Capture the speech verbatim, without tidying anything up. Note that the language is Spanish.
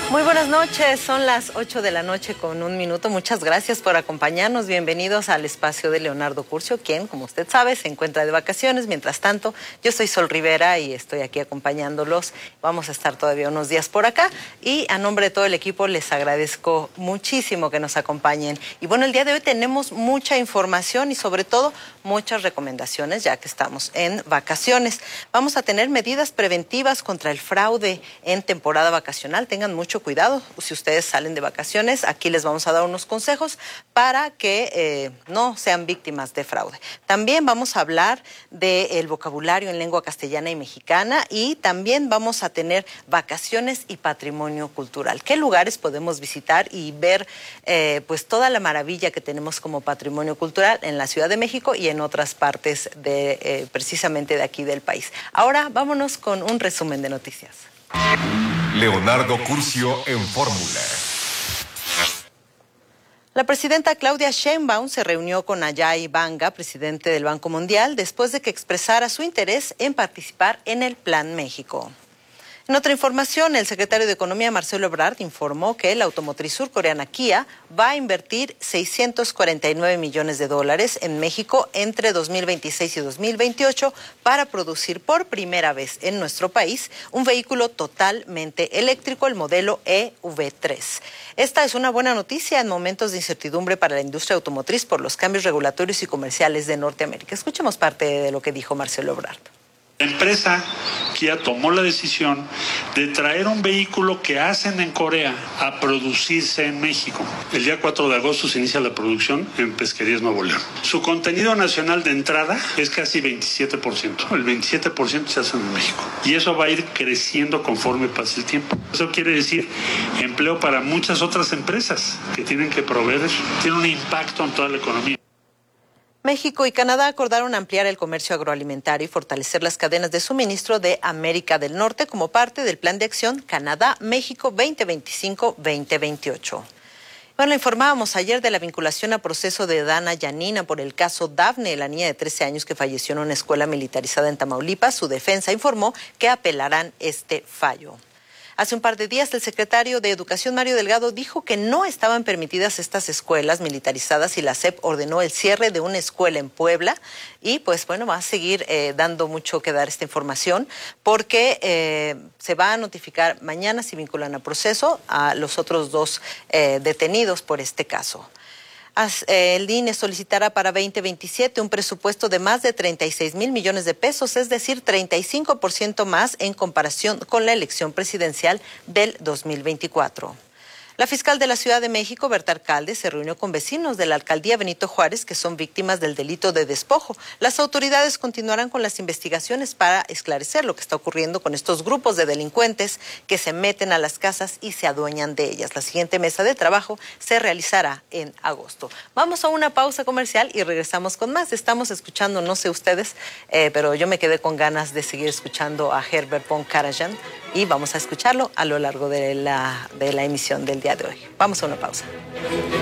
Muy buenas noches, son las ocho de la noche con un minuto. Muchas gracias por acompañarnos. Bienvenidos al espacio de Leonardo Curcio, quien, como usted sabe, se encuentra de vacaciones. Mientras tanto, yo soy Sol Rivera y estoy aquí acompañándolos. Vamos a estar todavía unos días por acá y a nombre de todo el equipo les agradezco muchísimo que nos acompañen. Y bueno, el día de hoy tenemos mucha información y sobre todo muchas recomendaciones, ya que estamos en vacaciones. Vamos a tener medidas preventivas contra el fraude en temporada vacacional. Tengan mucho cuidado si ustedes salen de vacaciones. Aquí les vamos a dar unos consejos para que eh, no sean víctimas de fraude. También vamos a hablar del vocabulario en lengua castellana y mexicana y también vamos a tener vacaciones y patrimonio cultural. ¿Qué lugares podemos visitar y ver eh, pues toda la maravilla que tenemos como patrimonio cultural en la Ciudad de México y en otras partes de eh, precisamente de aquí del país? Ahora vámonos con un resumen de noticias. Leonardo Curcio en Fórmula. La presidenta Claudia Sheinbaum se reunió con Ajay Banga, presidente del Banco Mundial, después de que expresara su interés en participar en el Plan México. En otra información, el secretario de Economía, Marcelo Ebrard, informó que la automotriz surcoreana Kia va a invertir seiscientos cuarenta y nueve millones de dólares en México entre dos mil veintiséis y dos mil veintiocho para producir por primera vez en nuestro país un vehículo totalmente eléctrico, el modelo E V tres. Esta es una buena noticia en momentos de incertidumbre para la industria automotriz por los cambios regulatorios y comerciales de Norteamérica. Escuchemos parte de lo que dijo Marcelo Ebrard. La empresa Kia tomó la decisión de traer un vehículo que hacen en Corea a producirse en México. El día cuatro de agosto se inicia la producción en Pesquerías Nuevo León. Su contenido nacional de entrada es casi veintisiete por ciento. El veintisiete por ciento se hace en México. Y eso va a ir creciendo conforme pase el tiempo. Eso quiere decir empleo para muchas otras empresas que tienen que proveer eso. Tiene un impacto en toda la economía. México y Canadá acordaron ampliar el comercio agroalimentario y fortalecer las cadenas de suministro de América del Norte como parte del Plan de Acción Canadá-México veinte veinticinco veinte veintiocho. Bueno, informábamos ayer de la vinculación a proceso de Dana Yanina por el caso Dafne, la niña de trece años que falleció en una escuela militarizada en Tamaulipas. Su defensa informó que apelarán este fallo. Hace un par de días, el secretario de Educación, Mario Delgado, dijo que no estaban permitidas estas escuelas militarizadas y la S E P ordenó el cierre de una escuela en Puebla. Y pues bueno, va a seguir eh, dando mucho que dar esta información porque eh, se va a notificar mañana si vinculan a proceso a los otros dos eh, detenidos por este caso. El I N E solicitará para veinte veintisiete un presupuesto de más de treinta y seis mil millones de pesos, es decir, treinta y cinco por ciento más en comparación con la elección presidencial del dos mil veinticuatro. La fiscal de la Ciudad de México, Berta Alcalde, se reunió con vecinos de la alcaldía Benito Juárez que son víctimas del delito de despojo. Las autoridades continuarán con las investigaciones para esclarecer lo que está ocurriendo con estos grupos de delincuentes que se meten a las casas y se adueñan de ellas. La siguiente mesa de trabajo se realizará en agosto. Vamos a una pausa comercial y regresamos con más. Estamos escuchando, no sé ustedes, eh, pero yo me quedé con ganas de seguir escuchando a Herbert von Karajan y vamos a escucharlo a lo largo de la, de la emisión del día de hoy. Vamos a una pausa.